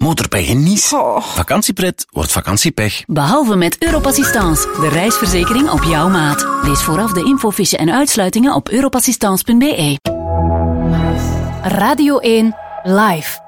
motorpech en niets. Oh. Vakantiepret wordt vakantiepech. Behalve met Europassistance, de reisverzekering op jouw maat. Lees vooraf de infofiche en uitsluitingen op europassistance.be. Radio 1 Live.